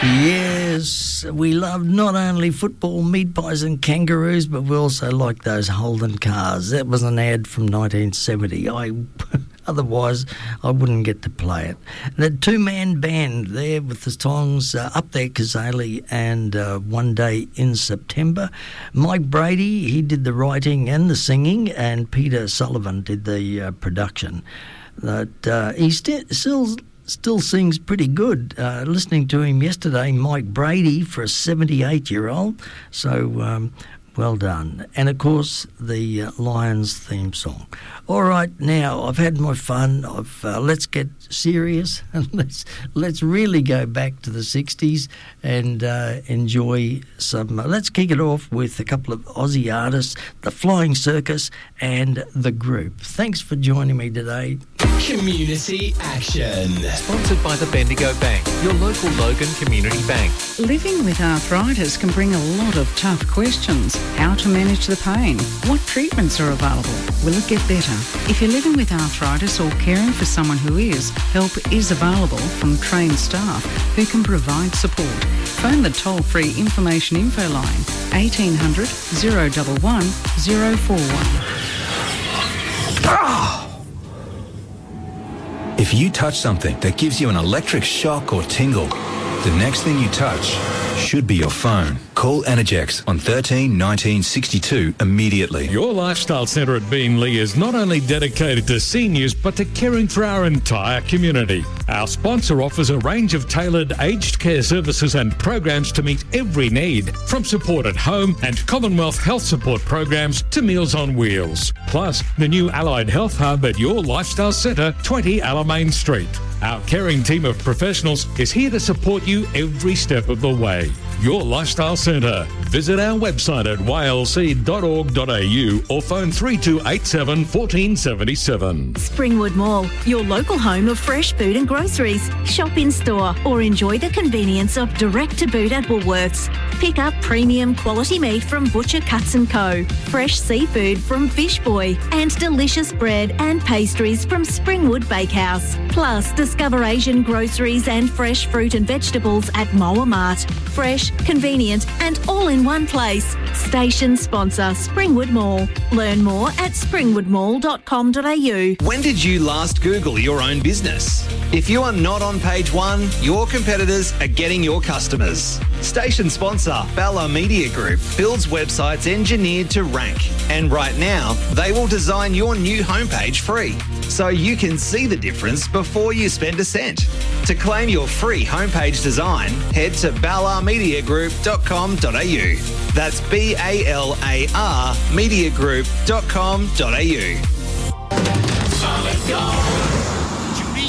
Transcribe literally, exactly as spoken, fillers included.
Yes, we love not only football, meat pies and kangaroos, but we also like those Holden cars. That was an ad from nineteen seventy. I... Otherwise, I wouldn't get to play it. The two-man band there with the songs uh, Up There Kazali and uh, One Day in September. Mike Brady, he did the writing and the singing, and Peter Sullivan did the uh, production. That uh, he st- still still sings pretty good. Uh, listening to him yesterday, Mike Brady, for a seventy-eight-year-old. So... Um, Well done. And, of course, the uh, Lions theme song. All right, now, I've had my fun. I've, uh, let's get serious and let's let's really go back to the sixties and uh, enjoy some... Uh, let's kick it off with a couple of Aussie artists, The Flying Circus and The Group. Thanks for joining me today. Community Action. Sponsored by the Bendigo Bank, your local Logan Community Bank. Living with arthritis can bring a lot of tough questions. How to manage the pain? What treatments are available? Will it get better? If you're living with arthritis or caring for someone who is, help is available from trained staff who can provide support. Phone the toll-free information info line eighteen hundred, zero one one, zero four one. If you touch something that gives you an electric shock or tingle, the next thing you touch should be your phone. Call Energex on thirteen nineteen sixty-two immediately. Your Lifestyle Centre at Beenleigh is not only dedicated to seniors, but to caring for our entire community. Our sponsor offers a range of tailored aged care services and programs to meet every need, from support at home and Commonwealth Health Support programs to Meals on Wheels. Plus, the new Allied Health Hub at Your Lifestyle Centre, twenty Alamein Street. Our caring team of professionals is here to support you every step of the way. Your Lifestyle Centre. Visit our website at y l c dot org dot a u or phone three two eight seven, one four seven seven. Springwood Mall, your local home of fresh food and groceries. Shop in store or enjoy the convenience of direct to boot at Woolworths. Pick up premium quality meat from Butcher Cuts and Co, fresh seafood from Fish Boy, and delicious bread and pastries from Springwood Bakehouse. Plus, discover Asian groceries and fresh fruit and vegetables at Moa Mart. Fresh, convenient and all in one place. Station sponsor Springwood Mall. Learn more at springwood mall dot com dot a u. When did you last Google your own business? If you are not on page one, your competitors are getting your customers. Station sponsor Bella Media Group builds websites engineered to rank. And right now, they will design your new homepage free, so you can see the difference before you spend a cent. To claim your free homepage design, head to bala media group dot com dot a u. That's B A L A R media group dot com dot a u.